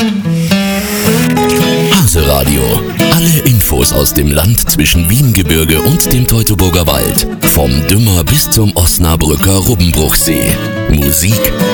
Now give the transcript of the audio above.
Haseradio. Alle Infos aus dem Land zwischen Wiengebirge und dem Teutoburger Wald. Vom Dümmer bis zum Osnabrücker Rubbenbruchsee. Musik